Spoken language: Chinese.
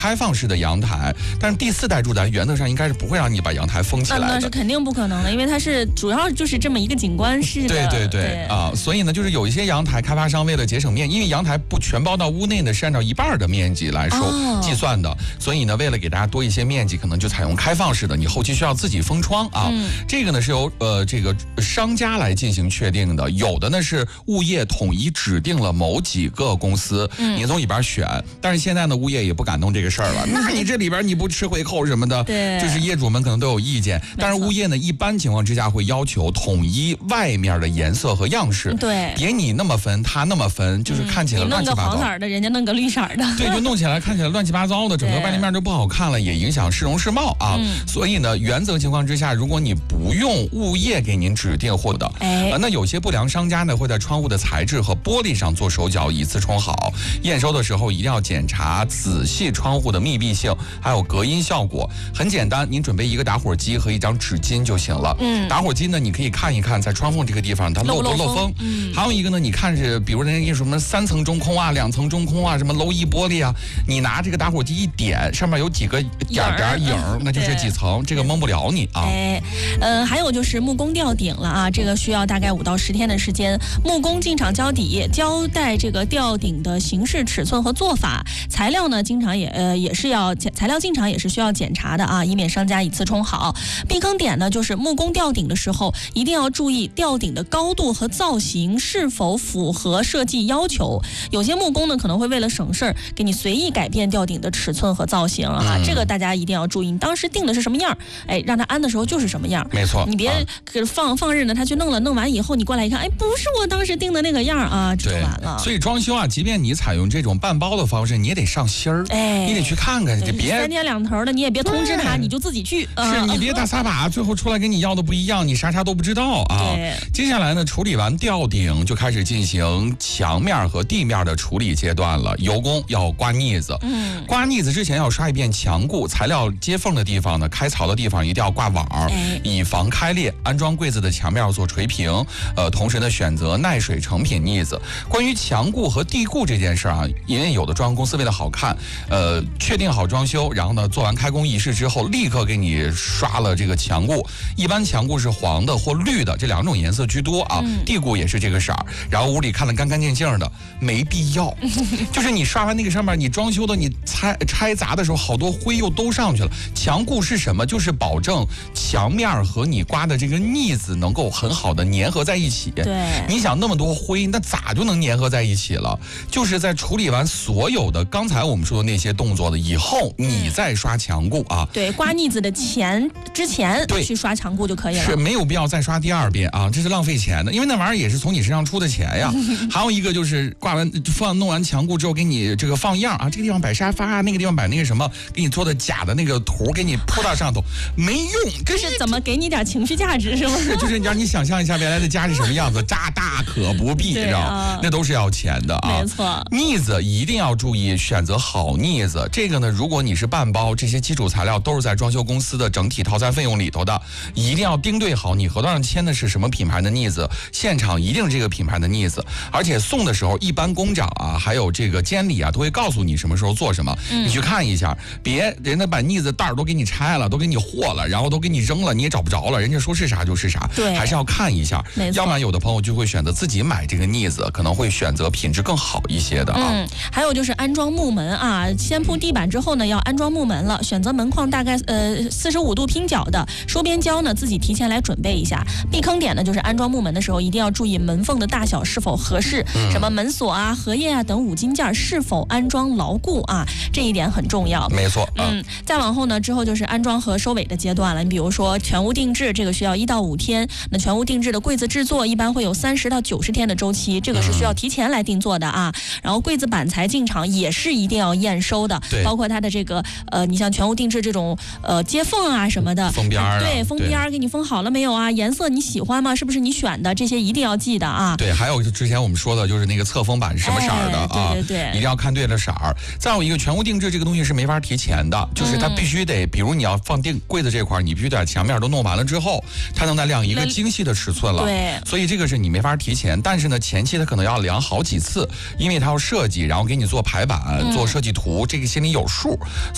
开放式的阳台，但是第4代住宅原则上应该是不会让你把阳台封起来的。 那是肯定不可能的，因为它是主要就是这么一个景观式的。 对啊，所以呢，就是有一些阳台开发商为了节省面，因为阳台不全包到屋内呢，是按照1半的面积来计算的，所以呢，为了给大家多一些面积，可能就采用开放式的，你后期需要自己封窗啊。这个呢是由这个商家来进行确定的，有的呢是物业统一指定了某几个公司，你从里边选，但是现在呢，物业也不敢弄这个事儿了。那你这里边你不吃回扣什么的， 对， 就是业主们可能都有意见。但是物业呢，一般情况之下会要求统一外面的颜色和样式， 对， 别你那么分，他那么分，就是看起来乱七八糟。 你弄个黄色的，人家弄个绿色的， 对，就弄起来看起来乱七八糟的，整个外立面就不好看了，也影响市容市貌啊。所以呢，原则情况之下，如果你不用物业给您指定或者，那有些不良商家呢会在窗户的材质和玻璃上做手脚，以次充好。验收的时候一定要检查仔细窗户的密闭性，还有隔音效果。很简单，您准备一个打火机和一张纸巾就行了。打火机呢，你可以看一看在窗户这个地方它漏不漏风。还有一个呢，你看是比如人家什么3层中空啊、2层中空啊、什么楼1玻璃啊，你拿这个打火机一点，上面有几个点影，那就是几层，这个蒙不了你啊。 还有就是木工吊顶了啊，这个需要大概5到10天的时间。木工进场交底，交代这个吊顶的形式、尺寸和做法。材料呢，经常也是要材料进场也是需要检查的啊，以免商家以次充好。避坑点呢，就是木工吊顶的时候，一定要注意吊顶的高度和造型是否符合设计要求。有些木工呢可能会为了省事儿，给你随意改变吊顶的尺寸和造型啊，这个大家一定要注意。你当时定的是什么样，让他安的时候就是什么样。 没错， 你别放任呢，他去弄了，弄完以后你过来一看，不是我当时定的那个样啊，这就完了。 所以装修啊，即便你采用这种半包的方式，你也得上心儿，你得去看看，你别 3天2头的，你也别通知他，你就自己去。 是你别大撒把，最后出来跟你要的不一样，你啥都不知道啊。接下来呢，处理完吊顶就开始进行墙面和地面的处理阶段了。油工要刮腻子，刮腻子之前要刷一遍墙固，材料接缝的地方呢，开槽的地方一定要挂网，以防开裂。安装柜子的墙面要做垂平，同时呢选择耐水成品腻子。关于墙固和地固这件事啊，因为有的装修公司为了好看，确定好装修，然后呢做完开工仪式之后，立刻给你刷了这个墙固。一般墙固是黄的或绿的，这2种颜色居多啊。地固也是这个色儿，然后屋里看得干干净净的，没必要。就是你刷完那个上面，你装修的你拆砸的时候，好多灰又都上去了。墙固是什么？就是保证墙面和你刮的这个腻子能够很好的粘合在一起。 对， 你想那么多灰，那咋就能粘合在一起了？就是在处理完所有的刚才我们说的那些动作的以后，你再刷墙固啊。 对，刮腻子的之前去刷墙固就可以了， 是没有必要再刷第2遍啊，这是浪费钱的，因为那玩意儿也是从你身上出的钱呀。还有一个就是弄完墙固之后，给你这个放样啊，这个地方摆沙发，那个地方摆那个什么，给你做的假的那个图，给你铺到上头，没用。 这是怎么给你点情绪价值是吗？ 是，就是让你想象一下原来的家是什么样子，大可不必，知道那都是要钱的啊。 没错， 腻子一定要注意选择好腻子。这个呢，如果你是半包，这些基础材料都是在装修公司的整体套餐费用里头的，一定要盯对好。你合同上签的是什么品牌的腻子，现场一定是这个品牌的腻子。而且送的时候，一般工长啊，还有这个监理啊，都会告诉你什么时候做什么，你去看一下，别人家把腻子袋都给你拆了，都给你和了，然后都给你扔了，你也找不着了，人家说是啥就是啥， 对， 还是要看一下。要不然有的朋友就会选择自己买这个腻子，可能会选择品质更好一些的啊。 还有就是安装木门啊，先铺地板之后呢，要安装木门了，选择门框大概45度拼角的，收边胶呢自己提前来准备一下。避坑点呢，就是安装木门的时候一定要注意门缝的大小是否合适，什么门锁啊、荷叶啊等5金件是否安装牢固啊，这一点很重要。 没错， 再往后呢，之后就是安装和收尾的阶段了。你比如说全屋定制，这个需要1到5天。那全屋定制的柜子制作一般会有30到90天的周期，这个是需要提前来定做的啊。然后柜子板材进场也是一定要验收的，包括它的这个你像全屋定制这种接缝啊什么的， 封边对，封边给你封好了没有啊？颜色你喜欢吗？是不是你选的？这些一定要记得啊。 对，还有之前我们说的就是那个侧封板是什么色儿的啊？ 对， 一定要看对了色儿。再有一个全屋定制这个东西是没法提前的，就是它必须得，比如你要放柜子这块，你必须得墙面都弄完了之后，它能再量一个精细的尺寸了。 对， 所以这个是你没法提前，但是呢，前期它可能要量好几次，因为它要设计，然后给你做排版、做设计图，这个心里有数。